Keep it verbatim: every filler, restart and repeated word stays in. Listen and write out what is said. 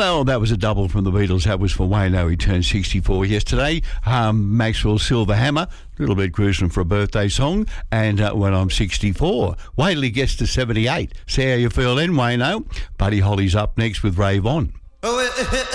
Well, that was a double from the Beatles. That was for Wayno. He turned sixty-four yesterday. Um, Maxwell Silver Hammer, a little bit gruesome for a birthday song. And uh, when I'm sixty-four, wait till he gets to seventy-eight. See how you feel then, Wayno. Buddy Holly's up next with Rave On.